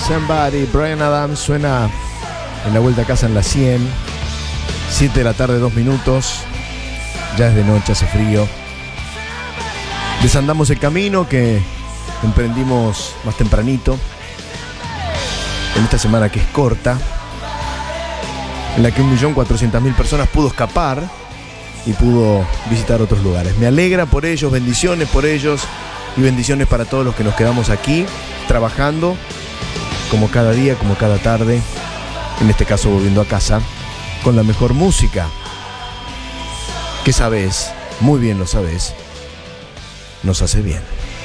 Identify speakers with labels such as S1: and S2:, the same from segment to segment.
S1: Somebody. Bryan Adams suena en la vuelta a casa en la 100. 7 de la tarde, 2 minutos. Ya es de noche, hace frío. Desandamos el camino que emprendimos más tempranito, en esta semana que es corta, en la que 1.400.000 personas pudo escapar y pudo visitar otros lugares. Me alegra por ellos, bendiciones por ellos y bendiciones para todos los que nos quedamos aquí trabajando como cada día, como cada tarde, en este caso volviendo a casa, con la mejor música que sabes, muy bien lo sabes, nos hace bien.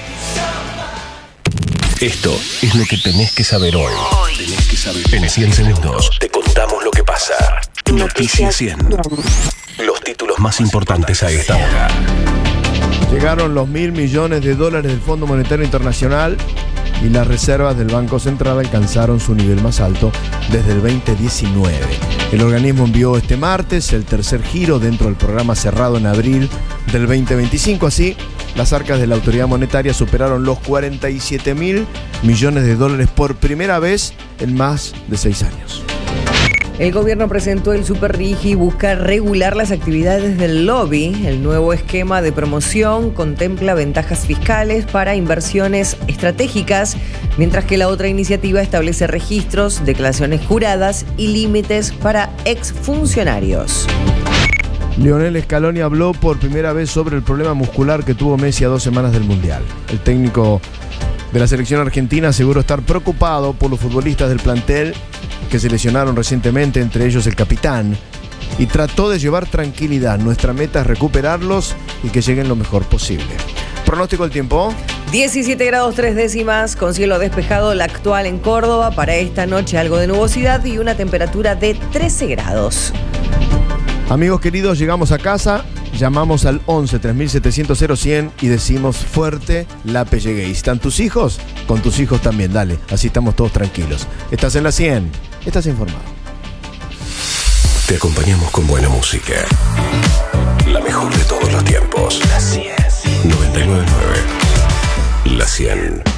S2: Esto es lo que tenés que saber hoy. En 100 segundos te contamos lo que pasa. Noticias 100. Los títulos más importantes a esta hora.
S1: Llegaron los $1.000 millones del Fondo Monetario Internacional y las reservas del Banco Central alcanzaron su nivel más alto desde el 2019. El organismo envió este martes el tercer giro dentro del programa cerrado en abril del 2025. Así, las arcas de la autoridad monetaria superaron los $47.000 millones por primera vez en más de 6 años.
S3: El gobierno presentó el Super RIGI y busca regular las actividades del lobby. El nuevo esquema de promoción contempla ventajas fiscales para inversiones estratégicas, mientras que la otra iniciativa establece registros, declaraciones juradas y límites para exfuncionarios.
S1: Lionel Scaloni habló por primera vez sobre el problema muscular que tuvo Messi a 2 semanas del Mundial. El técnico de la selección argentina aseguró estar preocupado por los futbolistas del plantel que se lesionaron recientemente, entre ellos el capitán, y trató de llevar tranquilidad. Nuestra meta es recuperarlos y que lleguen lo mejor posible. Pronóstico del tiempo.
S3: 17 grados 3 décimas, con cielo despejado, la actual en Córdoba. Para esta noche algo de nubosidad y una temperatura de 13 grados.
S1: Amigos queridos, llegamos a casa, llamamos al 11 3700 0100 y decimos fuerte, Lape llegué. ¿Y están tus hijos? Con tus hijos también, dale, así estamos todos tranquilos. Estás en la 100, estás informado.
S2: Te acompañamos con buena música. La mejor de todos los tiempos. La 100. 99.9. La 100.